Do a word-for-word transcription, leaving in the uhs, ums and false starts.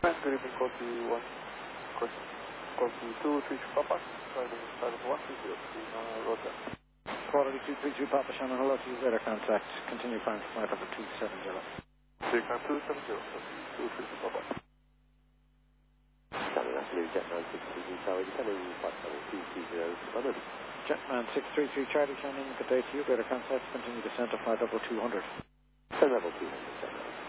Good evening, Corky one, Corky, Corky two three two Papa, Friday, Friday one two zero, uh, Roger. Quality two three two Papa Shannon, hello to you, radar contact, continue flying for flight over two seven zero. Take time two seven zero, two three two Papa. Shannon, afternoon, Jetman six three three Charlie, descending flight level two two zero, London. Jetman six three three Charlie Shannon, good day to you, radar contact, continue descent to flight level two hundred. Descend level two hundred.